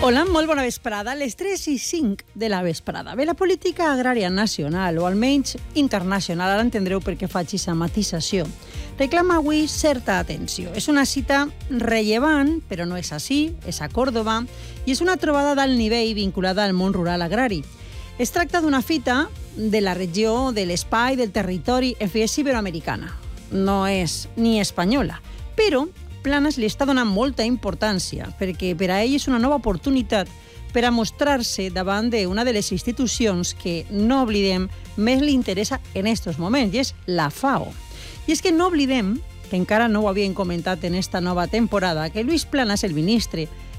Hola, molt bona vesprada. A les 3:05 de la vesprada. Bé, la política agrària nacional, o almenys internacional, ara entendreu per què faig aquesta matisació, reclama avui certa atenció. És una cita rellevant, però no és així, és a Còrdova, i és una trobada d'alt nivell vinculada al món rural agrari. Es tracta d'una fita de la regió, de l'espai, del territori, en fi, és iberoamericana. No és ni espanyola, però Planas li està donant molta importància perquè per a ell és una nova oportunitat per a mostrar-se davant d'una de les institucions que, no oblidem, més li interessa en aquests moments, i és la FAO. I és que no oblidem, que encara no ho havien comentat en esta nova temporada, que Luis Planas, el ministre